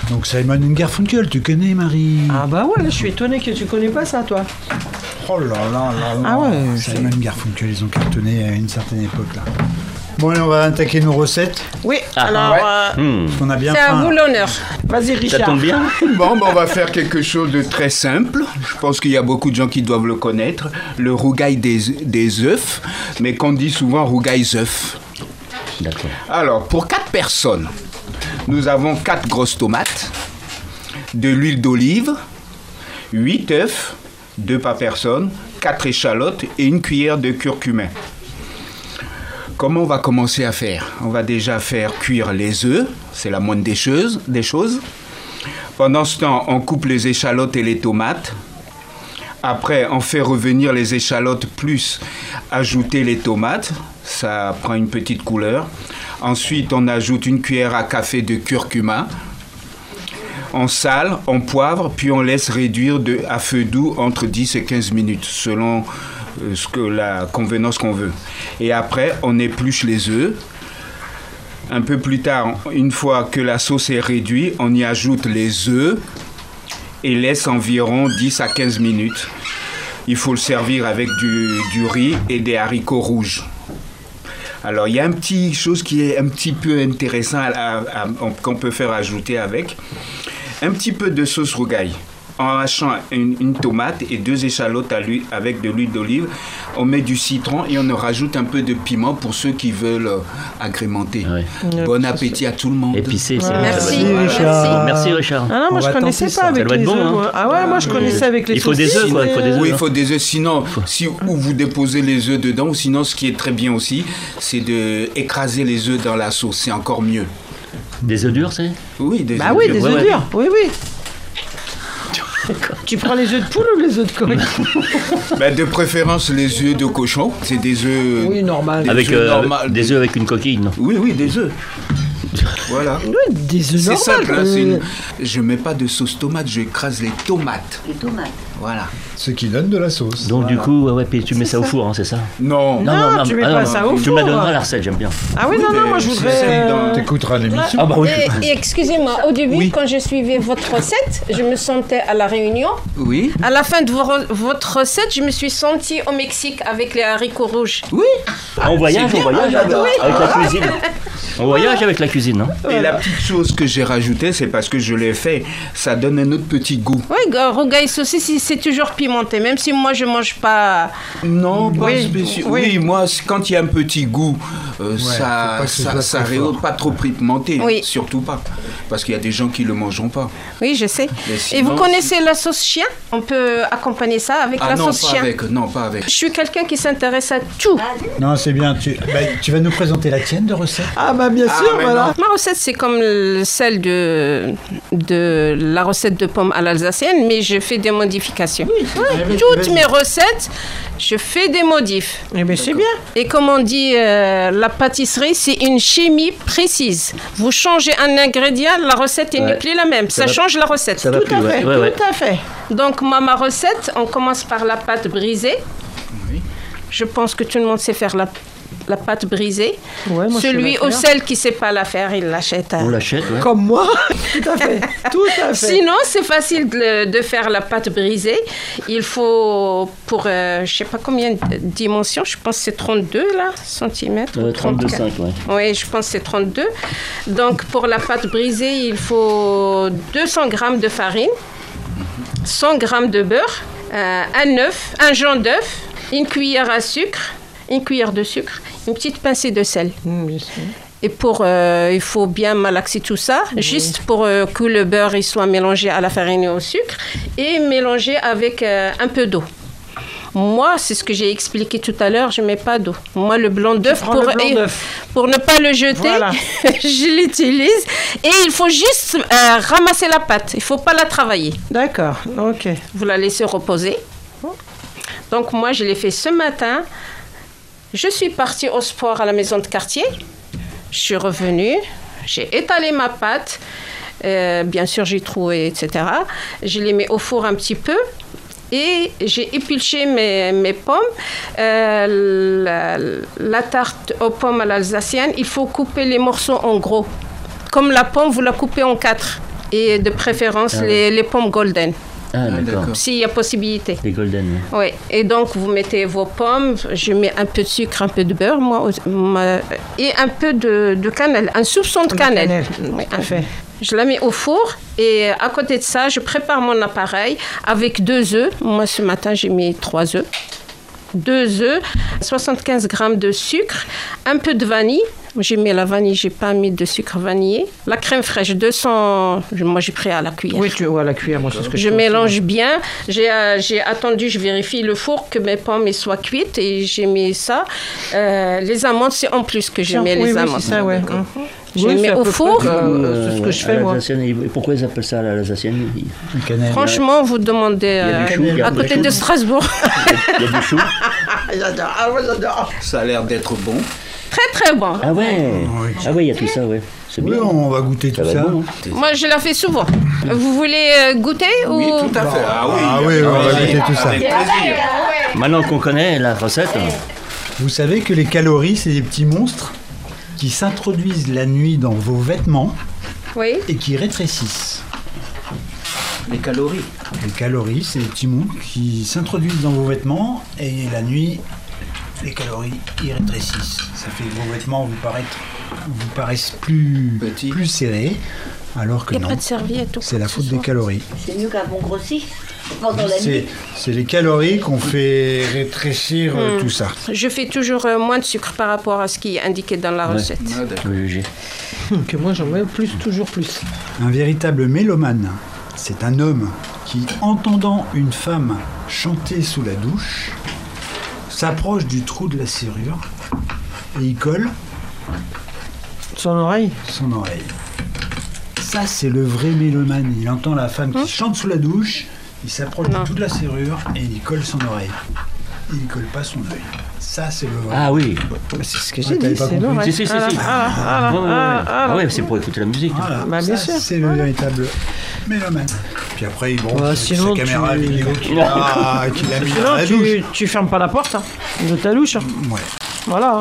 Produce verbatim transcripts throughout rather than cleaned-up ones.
Donc Simon and Garfunkel, tu connais Marie? Ah bah ouais, je suis étonné que tu connais pas ça, toi. Oh là là là là. Ah ouais. Simon and Garfunkel, ils ont cartonné à une certaine époque là. Bon, allez, on va attaquer nos recettes. Oui, Ah, alors, ouais. euh, Hmm. Parce qu'on a bien C'est à faim. vous là. l'honneur. vas-y Ça Richard. tombe bien. Bon, ben, on va faire quelque chose de très simple. Je pense qu'il y a beaucoup de gens qui doivent le connaître. Le rougail des, des œufs, mais qu'on dit souvent rougail œufs. D'accord. Alors, pour quatre personnes, nous avons quatre grosses tomates, de l'huile d'olive, huit œufs, deux par personne, quatre échalotes et une cuillère de curcumin. Comment on va commencer à faire? On va déjà faire cuire les œufs, c'est la moindre des choses, des choses. Pendant ce temps, on coupe les échalotes et les tomates. Après, on fait revenir les échalotes plus ajouter les tomates. Ça prend une petite couleur. Ensuite, on ajoute une cuillère à café de curcuma. On sale, on poivre, puis on laisse réduire de, à feu doux entre dix et quinze minutes, selon euh, ce que, la convenance qu'on veut. Et après, on épluche les œufs. Un peu plus tard, une fois que la sauce est réduite, on y ajoute les œufs et laisse environ dix à quinze minutes. Il faut le servir avec du, du riz et des haricots rouges. Alors, il y a une petite chose qui est un petit peu intéressant à, à, à, qu'on peut faire ajouter avec. Un petit peu de sauce rougail. En hachant une, une tomate et deux échalotes à l'huile, avec de l'huile d'olive, on met du citron et on rajoute un peu de piment pour ceux qui veulent euh, agrémenter. Ouais. Bon appétit à tout le monde. Épicé, c'est Merci. bon. Merci, Richard. Merci Richard. Ah non, On moi je va connaissais tenter pas ça. avec Ça doit les être bon, œufs. hein. moi. Ah ouais, moi je connaissais avec les Il faut des saucisses, œufs, quoi, il faut mais, des œufs. Oui, il faut des œufs. Sinon, si ou vous déposez les œufs dedans, ou sinon, ce qui est très bien aussi, c'est de écraser les œufs dans la sauce. C'est encore mieux. Des œufs durs, c'est? Oui, des Bah œufs oui, durs. des Ouais, œufs ouais. durs. Oui, oui. Tu prends les œufs de poule ou les œufs de coq? Ben, de préférence, les œufs de cochon. C'est des œufs. Oui, normal. Des Avec œufs euh, normales. des œufs avec une coquille, non? Oui, oui, des œufs. Voilà. Oui, des œufs C'est normaux. simple, hein, c'est euh, une- je mets pas de sauce tomate, je écrase les tomates. Les tomates. Voilà. Ce qui donne de la sauce. Donc du coup, ouais, ouais, puis tu mets ça au four, hein, c'est ça? Non. Non, tu mets ah, pas non, ça au Tu me la four. donneras la recette, j'aime bien. Ah oui, non, non, moi je mais voudrais. c'est euh, dans- T'écouteras l'émission. Ah bah oui. Et, et excusez-moi, au début, Oui. quand je suivais votre recette, je me sentais à la Réunion. Oui. À la fin de vo- votre recette, je me suis sentie au Mexique avec les haricots rouges. Oui. On voyage, on voyage j'adore. avec la cuisine. On voyage avec la cuisine, non? Et la petite chose que j'ai rajoutée, c'est parce que je l'ai fait, ça donne un autre petit goût. Oui, rougail saucisse, c'est toujours pimenté, même si moi je mange pas. Non, pas Oui, spécial. oui. Oui, moi, c- quand il y a un petit goût, euh, faut ça, pas que ce ça, soit ça trop rehausse fort. pas trop pimenté. Oui. Surtout pas. Parce qu'il y a des gens qui le mangeront pas. Oui, je sais. Mais Et sinon, vous connaissez la sauce chien? On peut accompagner ça avec Ah la non, sauce pas chien. avec. Non, pas avec. Je suis quelqu'un qui s'intéresse à tout. Non, c'est bien. Tu, bah, tu vas nous présenter la tienne de recette. Ah bah bien Ah, sûr, mais voilà. non. Ma recette, c'est comme le- celle de, de la recette de pommes à l'alsacienne, mais je fais des modifications. Vas-y, Toutes vas-y. mes recettes, je fais des modifs. Eh bien c'est bien. Et comme on dit, euh, la pâtisserie, c'est une chimie précise. Vous changez un ingrédient, la recette n'est Ouais. plus la même. Ça, va- change la recette. Ça va Tout plus, à ouais. fait, Ouais, ouais. tout à fait. Donc, moi, ma recette, on commence par la pâte brisée. Oui. Je pense que tout le monde sait faire la, la pâte brisée. Ouais, moi, je sais Celui la ou faire. celle qui ne sait pas la faire, il l'achète. à- On l'achète, ouais. Comme moi. Tout à fait. Tout à fait. Sinon, c'est facile de, de faire la pâte brisée. Il faut, pour, euh, je ne sais pas combien de dimensions, je pense que c'est trente-deux là, centimètres. Euh, ou trente-deux trente-quatre. virgule cinq, ouais. Oui, je pense que c'est trente-deux. Donc, pour la pâte brisée, il faut deux cents grammes de farine, cent grammes de beurre, euh, un œuf, un jaune d'œuf, une cuillère à sucre, une cuillère de sucre, une petite pincée de sel. Mmh, bien sûr. Et pour, euh, il faut bien malaxer tout ça, juste pour euh, que le beurre il soit mélangé à la farine et au sucre, et mélangé avec euh, un peu d'eau. Moi, c'est ce que j'ai expliqué tout à l'heure, je ne mets pas d'eau. Moi, le blanc d'œuf, prends pour, le blanc et- d'œuf. pour ne pas le jeter, Voilà. je l'utilise. Et il faut juste euh, ramasser la pâte, il ne faut pas la travailler. D'accord, ok. Vous la laissez reposer. Donc moi, je l'ai fait ce matin. Je suis partie au sport à la maison de quartier. Je suis revenue. J'ai étalé ma pâte. Euh, bien sûr, j'ai troué, et cetera. Je l'ai mis au four un petit peu. Et j'ai épluché mes, mes pommes. Euh, la, la tarte aux pommes à l'alsacienne, il faut couper les morceaux en gros. Comme la pomme, vous la coupez en quatre. Et de préférence, Ah oui. les, les pommes golden, Ah, d'accord. d'accord. s'il y a possibilité. Les golden. oui. Oui, et donc vous mettez vos pommes, je mets un peu de sucre, un peu de beurre, moi, au- ma- et un peu de, de cannelle, un soupçon de De cannelle. cannelle, Oui, tout à fait. Je la mets au four et à côté de ça, je prépare mon appareil avec deux œufs. Moi, ce matin, j'ai mis trois œufs. Deux œufs, soixante-quinze grammes de sucre, un peu de vanille. J'ai mis la vanille, j'ai pas mis de sucre vanillé. La crème fraîche, deux cents. Moi, j'ai pris à la cuillère. Oui, tu vois, la cuillère, moi, c'est ce que je Je fais mélange bien. J'ai, euh, j'ai attendu, je vérifie le four que mes pommes soient cuites et j'ai mis ça. Euh, les amandes, c'est en plus que je aussi. mets oui, les oui, amandes. c'est ça, ouais. Mhm. Je Oui, mets c'est à au peu four. près, euh, c'est ce que je à fais, moi. l'Alsacienne, et pourquoi ils appellent ça à l'Alsacienne? Il La cannelle. Franchement, vous demandez y a du euh, chou, il y a à du côté chou. de Strasbourg. il y a du chou. J'adore, ah ouais, j'adore. Ça a l'air d'être bon. Très très bon. Ah ouais. Oui. Ah ouais, il y a tout ça, ouais. C'est Oui, bien. on va goûter Ça tout va ça. être bon, hein. Moi, je la fais souvent. Vous voulez euh, goûter Oui, ou... tout à fait. Ah oui, Ah avec oui, on va plaisir. goûter tout ça. Avec plaisir. Maintenant qu'on connaît la recette, Vous savez que les calories, c'est des petits monstres qui s'introduisent la nuit dans vos vêtements Oui. et qui rétrécissent. Les calories. Les calories, c'est des petits monstres qui s'introduisent dans vos vêtements et la nuit, les calories y rétrécissent. Ça fait que vos vêtements vous paraissent, vous paraissent plus, Petits. plus serrés, alors que Il n'y a non, pas de serviette. ou c'est quoi la que ce faute des soit. calories. C'est mieux qu'avant grossi pendant la C'est, nuit. c'est les calories qu'on fait rétrécir euh, Hmm. tout ça. Je fais toujours euh, moins de sucre par rapport à ce qui est indiqué dans la Ouais. recette. Ah, d'accord. le léger. Que moi, j'en mets plus, toujours plus. Un véritable mélomane, c'est un homme qui, entendant une femme chanter sous la douche, s'approche du trou de la serrure et y colle Son oreille. son oreille. Ça, c'est le vrai mélomane. Il entend la femme qui chante sous la douche, il s'approche Non. du trou de la serrure et il y colle son oreille. Il ne colle pas son œil. Ça, c'est le vrai. Ah oui. C'est ce que Ouais, j'ai t'avais dit, pas c'est compris. l'oreille. Si, si, si, Ah, si. ah, ah, Ouais, ouais, ouais. ah, ah, Ah ouais, c'est pour écouter la musique. Voilà. Bah, bien Ça, sûr. c'est le véritable mélomane. Puis après, il branche Bah, avec sinon, sa caméra tu- vidéo qu'il a, qu'il a mis dans Sinon, la douche. tu, tu fermes pas la porte hein, de ta douche. hein. Ouais. Voilà.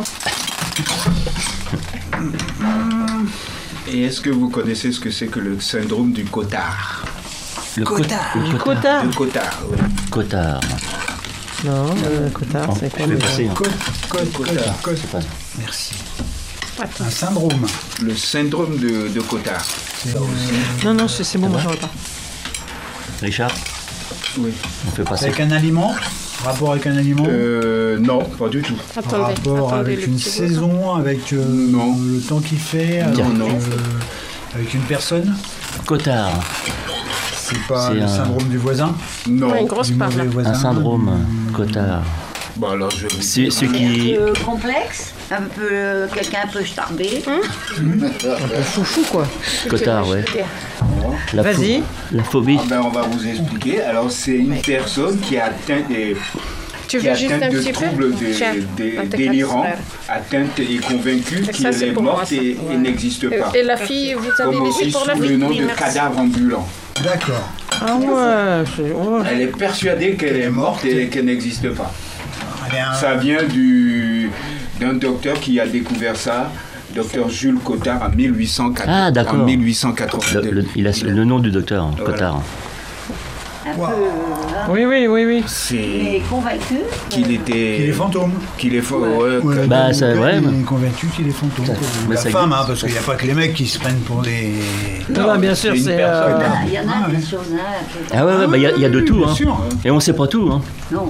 Et est-ce que vous connaissez ce que c'est que le syndrome du cotard? Le cotard. Le Du cotard. cotard. Le cotard, oui. Cotard. Non, le cotard, Oh, c'est je quoi vais le- passer. hein. Code, code, code, code. pas- Merci. Un syndrome. Le syndrome de, de cotard. Non, non, c'est c'est bon, moi j'en ai pas. Richard, Oui. on fait C'est passer. avec un aliment Rapport avec un aliment Euh, non, pas du tout. Attendez, Rapport attendez avec le une petit saison, avec euh, Non. le temps qu'il fait, Non, avec, non. euh, avec une personne. Cotard. C'est pas C'est le un- syndrome du voisin, Non. Ouais, une grosse du part mauvais là. voisin. Un syndrome. Cotard. Bon, alors je vais vous C'est dire. ce Un qui. peu complexe, un peu euh, quelqu'un un peu starbé. Foufou, quoi. Cotard, ouais. La pho- Vas-y. La phobie. Ah ben, on va vous expliquer. Alors, c'est une personne qui a atteint des, Tu qui veux est juste atteinte un de petit peu troubles de- Tiens, de- un de tes délirants, quatre frères. atteinte et convaincue Et ça, qu'elle c'est est pour moi, morte ça. et, et n'existe pas. Et la fille, vous avez Comme laissé aussi pour la sous fille le nom Oui, de merci. cadavre ambulant. D'accord. Ah ouais, c'est- ouais. Elle est persuadée qu'elle est morte et qu'elle n'existe pas. Eh bien, Ça vient du d'un docteur qui a découvert ça, docteur Jules Cotard, en mille huit cent quatre- Ah, d'accord. en mille huit cent quatre-vingt-deux. Le- le- il a le nom du docteur, Voilà. Cotard. Un peu, hein, Oui, oui, oui, oui. C'est mais convaincu. qu'il était... il est fantôme. Qu'il est faux, ouais, Ouais, que- Bah, le ça, gars, ouais, Il mais- est convaincu qu'il est fantôme. Mais La ça femme, existe. hein, parce qu'il n'y a pas que les mecs qui se prennent pour des. Non, non, bien sûr, c'est une c'est. personne. euh, Ah, il y en a Ah, des ouais. choses. Hein, qui- Ah ouais, ouais, bah, il y a- il y, a de oui, tout. bien Hein. sûr. Et on sait pas tout. Hein. Non.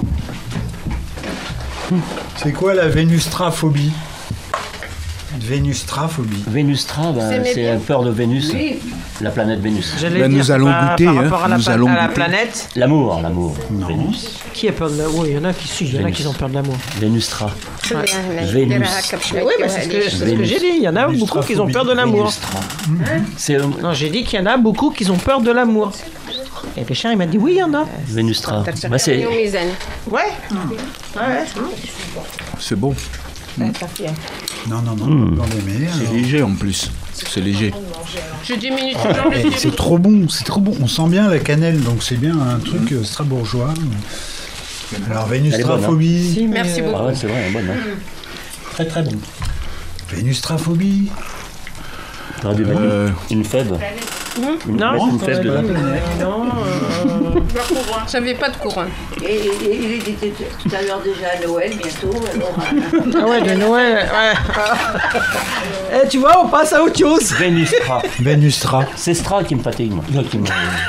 C'est quoi la vénustraphobie Vénustraphobie. Vénustra, bah, Vous aimez c'est bien peur de Vénus, Oui. la planète Vénus. J'allais Ben, dire, nous allons par- goûter, Par hein, rapport à la, nous pa- allons à la goûter. planète, L'amour, l'amour. Non. Vénus. qui a peur de l'amour? Il y en a qui, si, il y en a Vénus. qui ont peur de l'amour. Vénustra. Vénus. Vénus. Oui, bah, c'est ce que, c'est ce que Vénus. j'ai dit. Il y en a beaucoup qui ont peur de l'amour. Vénustra. C'est euh, Non, j'ai dit qu'il y en a beaucoup qui ont peur de l'amour. Et Richard, il m'a dit oui, il y en a. Vénustra. Bah, c'est Ouais. Ouais. C'est bon. Non, non, non. Hmm. Dans les mers, alors. léger en plus. C'est léger. Je diminue toujours le Eh, volume. c'est trop bon, c'est trop bon. On sent bien la cannelle, donc c'est bien un truc euh, strasbourgeois. Alors, vénustraphobie. Si, mais, Merci euh, beaucoup. Ah ouais, c'est vrai, bonne. Hein. Très très bon. Vénustraphobie. T'aurais dû mettre Euh. une, une fève. Une, Non, mettre une c'est flèche pas la dedans. planète. Non, euh, J'avais pas de couronne. Et, et- et il était tout à l'heure déjà à Noël, bientôt. Alors, euh, ah ouais, de Noël, ouais. Eh, tu vois, on passe à autre chose. Vénustra. Vénustra. C'est Stra qui me fatigue, moi. Non, qui me-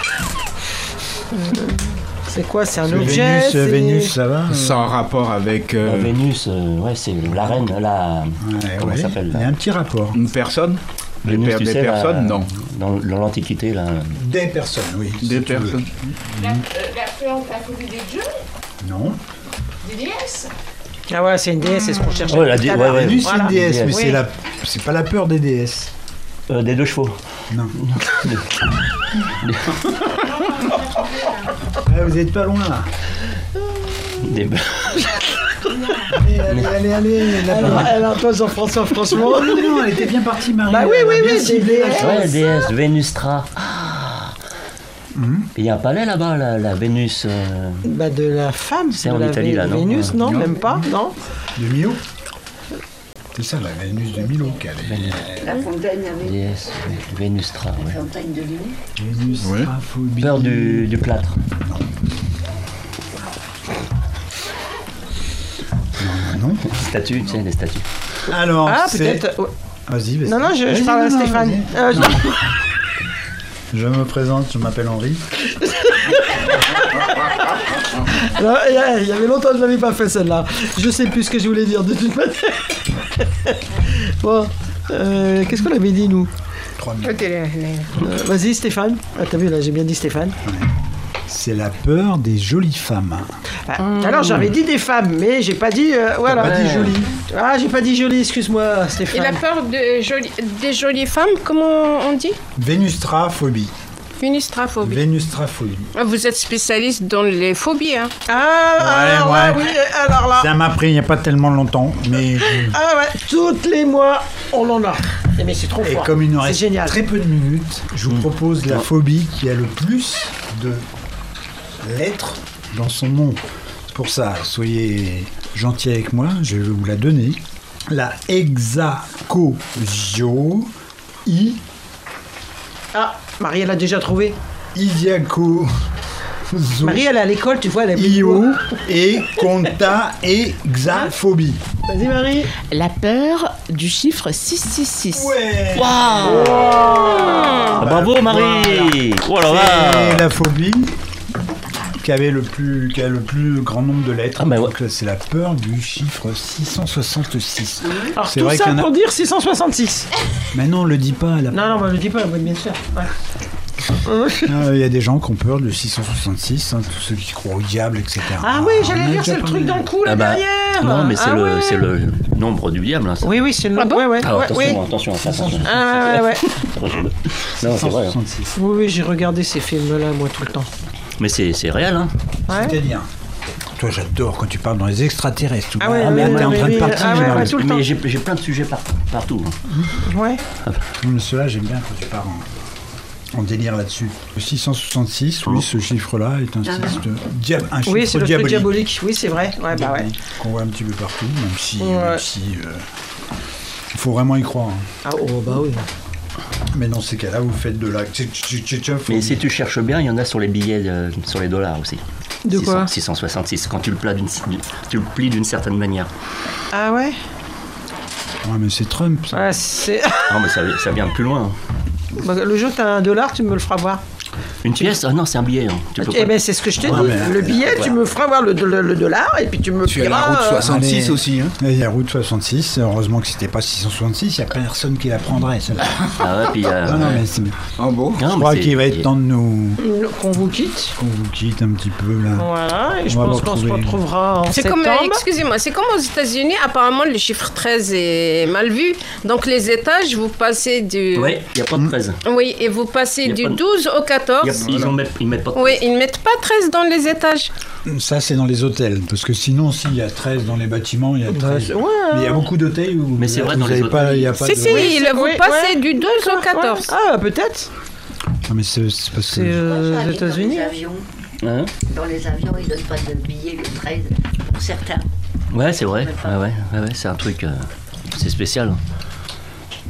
C'est quoi? C'est un Vénus, objet? c'est- euh, Vénus, ça va euh, Sans rapport avec euh, La Vénus, euh, ouais, c'est la reine, la. Ouais, comment ouais, ça s'appelle il y a là un petit rapport. une personne. Des, Vénus, per- tu des sais, la- personnes, non. Dans, dans l'Antiquité, là. Des personnes, oui. Des si tu veux. personnes. La, euh, la fleur de la phobie des dieux, Non. des déesses. Ah ouais, c'est une déesse, c'est ce qu'on cherche. Ouais, la dé- ouais, ouais. Vénus, c'est Voilà. une déesse, mais Déesse. c'est Oui. la... c'est pas la peur des déesses. Euh, des deux chevaux. Non. Ah, vous êtes pas loin là. Des... Allez, allez, allez, allez. la Elle, parole. elle a un peu Jean-François, franchement. Oh, non, non, elle était bien partie, Marie. Bah oui, Elle a oui, bien oui, ciblé des la déesses. chose. Ouais, déesse, Vénustra. Il y a un palais là-bas, la, la Vénus. euh, Bah de la femme, C'est de en la Italie, Vé- là, non Vénus, non, Non. même pas, non. De Milo. C'est ça, la Vénus de Milo qui avait. la fontaine avec Déesse, Vénustra, la ouais. fontaine de Luné. Vénus, Ouais. phobie. Peur du, du plâtre. Non. Statue, tu sais, des statues. Alors, Ah, c'est... peut-être. ouais. Vas-y, vas-y. Non, non, je, je Vas-y, parle à non, non, Stéphane. vas-y. Euh, je- Je me présente, je m'appelle Henri. Alors, Il y a- il y avait longtemps que je l'avais pas fait celle-là. Je sais plus ce que je voulais dire de toute manière. Bon, euh, qu'est-ce qu'on avait dit nous? Trois minutes. Euh, Vas-y Stéphane. Ah t'as vu là, j'ai bien dit Stéphane. C'est la peur des jolies femmes. Ah, alors j'avais dit des femmes, mais j'ai pas dit. euh, voilà. Pas dit jolies. Ah j'ai pas dit jolie, excuse-moi Et la Stéphane. peur de joli- des jolies femmes, comment on dit? Vénustraphobie. Vénustraphobie. Vénustraphobie. Ah, vous êtes spécialiste dans les phobies, hein? Ah alors ouais. là, oui, alors là. Ça m'a pris il n'y a pas tellement longtemps, mais... Ah ouais, toutes les mois on en a. Eh, mais c'est trop Et fort. comme il nous C'est reste génial. très peu de minutes, je vous propose la phobie qui a le plus de lettres dans son nom. C'est pour ça, soyez gentils avec moi, je vais vous la donner. La hexacosio i Ah, Marie elle a déjà trouvé. idiaco Marie elle est à l'école, tu vois, elle a io et conta hexaphobie. Vas-y Marie. La peur du chiffre six cent soixante-six. Ouais. Ah, bravo Marie. Oh là C'est là. la phobie qui avait le plus, qui a le plus grand nombre de lettres. Ah, bah ouais. Donc là, c'est la peur du chiffre six cent soixante-six. Alors C'est tout vrai ça qu'il y en a- pour dire six cent soixante-six. Mais non, on le dit pas. là. Non, non, moi je le dis pas, oui, bien sûr. Ouais. Ah, Il y a des gens qui ont peur du six cent soixante-six, hein, tous ceux qui croient au diable, et cetera. Ah oui, j'allais on a dire, déjà c'est le pas truc mal. dans le cou là Ah bah, derrière. non, mais c'est Ah le, ouais. c'est le nombre du diable. Hein, ça. Oui, oui, c'est le. Ah bon ouais, ouais, Ah, ouais, attention, oui. attention, attention. Ah ouais, ouais, ouais. Non, c'est vrai. hein. six cent soixante-six. Oui, oui, j'ai regardé ces films-là, moi, tout le temps. Mais c'est c'est réel, hein. Ouais. C'est-à-dire, toi, j'adore quand tu parles dans les extraterrestres. tout. Ah ouais, Ah, oui, mais oui, t'es en oui, train de oui. partir. Ah ouais, dans ouais, les- tout le temps. Mais j'ai j'ai plein de sujets par- partout. hein. Ouais. Mais Ceux-là, j'aime bien quand tu pars en, en délire là-dessus. Le six cent soixante-six, oui, ce chiffre-là est un, chiffre, de dia- un chiffre Oui, c'est le truc diabolique. diabolique. Oui, c'est vrai. Ouais, bah ouais. Qu'on voit un petit peu partout, même si, Ouais. même si euh, il faut vraiment y croire. hein. Ah, oh, bah oui. Mais dans ces cas-là, vous faites de la tch- tch- tch- tch- Mais si tu cherches bien, il y en a sur les billets, euh, sur les dollars aussi. De quoi six cent soixante-six, quand tu le, plies d'une, tu le plies d'une certaine manière. Ah ouais. Ouais, mais c'est Trump. ça. Ouais, c'est. Non, mais ça, ça vient de plus loin. Bah, le jour que t'as un dollar, tu me le feras voir. Une pièce? Ah non, c'est un billet. hein. Tu peux Eh pas- ben, c'est ce que je t'ai Ouais, dit. mais- Le billet, tu me feras voir le, le- le dollar et puis tu me Tu as la paieras, route euh, soixante-six Allez. aussi. Hein. Et il y a route soixante-six. Heureusement que c'était pas six cent soixante-six. Il n'y a personne qui la prendrait. celle-là. Ah ouais, puis il y a- Non, non, mais c'est- En beau. Non, je mais crois c'est- qu'il va être temps de nous qu'on vous quitte. qu'on vous quitte un petit peu là. Voilà, et je On va pense vous qu'on se retrouver. retrouvera en C'est septembre. comme, euh, excusez-moi, c'est comme aux États-Unis, apparemment le chiffre treize est mal vu. Donc les étages, vous passez du. Ouais, il n'y a pas de treize. Oui, et vous passez Y a du pas de- douze au Il y a- quatorze. Ils, ont met- ils mettent pas de Oui, ils ne mettent pas treize dans les étages. Ça, c'est dans les hôtels. Parce que sinon, s'il y a treize dans les bâtiments, il y a treize. ouais. Mais il y a beaucoup d'hôtels où Mais c'est vous vrai, dans avez les pas, hôtels, il y a pas Si, de... si, Oui, le- c'est- vous oui, passez ouais. du douze au quatorze. Ah, peut-être. Non, mais c'est c'est parce C'est que... euh, Moi, aux j'habite États-Unis. Dans les avions, Hein? dans les avions, ils donnent pas de billets le treize pour certains. Ouais, c'est vrai. Ouais, ouais, ouais, ouais, c'est un truc. euh, c'est spécial.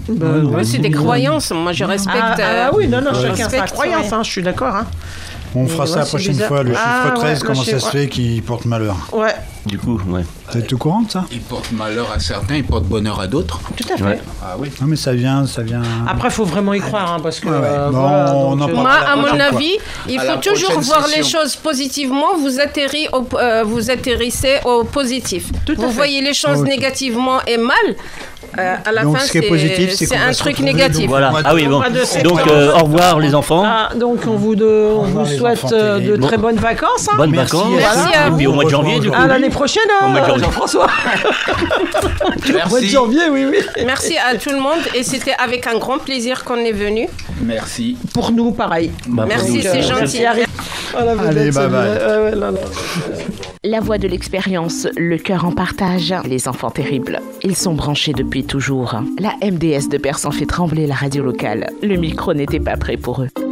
Ben, non, Oui, c'est des croyances. Moi, je respecte. Ah, euh, ah oui, non, non, je chacun sa respecte, croyance, ouais. hein, je suis d'accord. Hein. On fera Mais ça ouais, la c'est prochaine bizarre. fois. Le Ah, chiffre treize, ouais, comment le ça chiffre- se fait qu'il porte malheur? Ouais, Du coup, ouais. Vous êtes au courant de ça? Il porte malheur à certains, il porte bonheur à d'autres. tout à fait. Ouais. Ah oui. Non, mais ça vient, ça vient. Après, il faut vraiment y croire, hein, parce que... Ouais, ouais. euh, Bon, voilà, on donc, en euh, parle. Moi, la à mon prochaine fois. avis, il À faut la toujours prochaine voir les session. choses positivement. Vous atterrissez au, euh, vous atterrissez au positif. Tout à vous fait. voyez les choses Ok. négativement et mal. euh, à la Donc, fin, ce qui est c'est positif, c'est qu'on c'est va un se truc retrouver, négatif. donc, Voilà. Mois de- Ah oui, bon. mois de Donc, septembre. euh, au revoir les enfants. Ah, donc on vous, de, on revoir vous les souhaite enfants euh, de terribles. très bonnes vacances. Hein. Bonnes Merci. vacances. Merci à Et puis vous. au mois de janvier, du coup. À l'année prochaine, Au mois de hein, janvier. Jean-François. Au mois de Merci. janvier, oui, oui. Merci à tout le monde et c'était avec un grand plaisir qu'on est venu. Merci. Pour nous, pareil. Bah, Merci, pour nous, c'est euh, gentil. Voilà, vous Allez, êtes bye bye. celui-là. Ouais, ouais, là, là. La voix de l'expérience, le cœur en partage. Les enfants terribles, ils sont branchés depuis toujours. La M D S de Persan fait trembler la radio locale. Le micro n'était pas prêt pour eux.